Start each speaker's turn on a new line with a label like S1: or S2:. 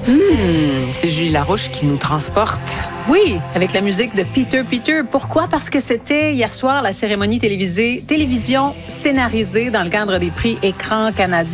S1: C'est Julie Larouche qui nous transporte.
S2: Oui, avec la musique de Peter Peter. Pourquoi? Parce que c'était hier soir la cérémonie télévision scénarisée dans le cadre des prix Écran canadien.